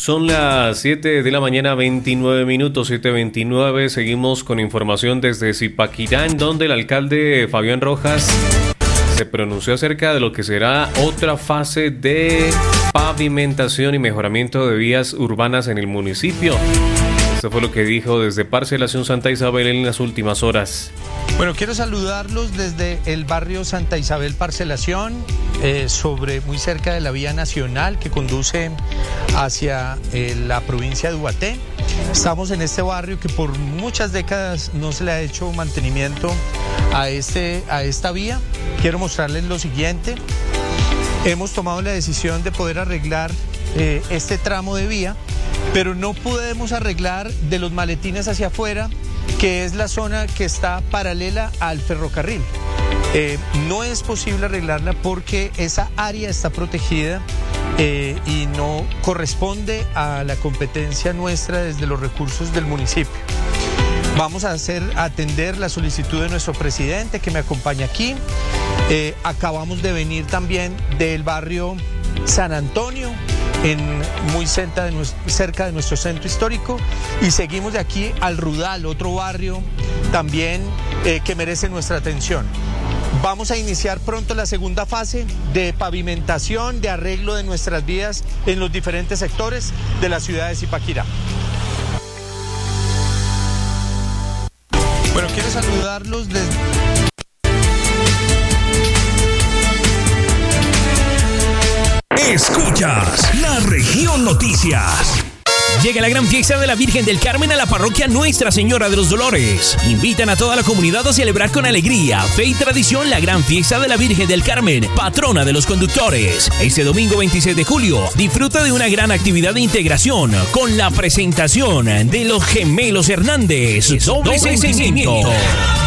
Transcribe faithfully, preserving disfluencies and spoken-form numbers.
Son las siete de la mañana, veintinueve minutos, siete veintinueve. Seguimos con información desde Zipaquirá, en donde el alcalde Fabián Rojas se pronunció acerca de lo que será otra fase de pavimentación y mejoramiento de vías urbanas en el municipio. Esto fue lo que dijo desde Parcelación Santa Isabel en las últimas horas. Bueno, quiero saludarlos desde el barrio Santa Isabel Parcelación, eh, sobre muy cerca de la vía nacional que conduce hacia eh, la provincia de Ubaté. Estamos en este barrio que por muchas décadas no se le ha hecho mantenimiento a, este, a esta vía. Quiero mostrarles lo siguiente. Hemos tomado la decisión de poder arreglar eh, este tramo de vía, pero no podemos arreglar de los maletines hacia afuera, que es la zona que está paralela al ferrocarril. Eh, no es posible arreglarla porque esa área está protegida eh, y no corresponde a la competencia nuestra desde los recursos del municipio. Vamos a hacer atender la solicitud de nuestro presidente que me acompaña aquí. Eh, acabamos de venir también del barrio San Antonio, en, muy cerca de, nuestro, cerca de nuestro centro histórico, y seguimos de aquí al Rudal, otro barrio también eh, que merece nuestra atención. Vamos a iniciar pronto la segunda fase de pavimentación, de arreglo de nuestras vías en los diferentes sectores de la ciudad de Zipaquirá. Bueno, quiero saludarlos desde... Escuchas La Región Noticias. Llega la gran fiesta de la Virgen del Carmen a la parroquia Nuestra Señora de los Dolores. Invitan a toda la comunidad a celebrar con alegría, fe y tradición la gran fiesta de la Virgen del Carmen, patrona de los conductores. Este domingo veintiséis de julio, disfruta de una gran actividad de integración con la presentación de los Gemelos Hernández. Doble sentimiento.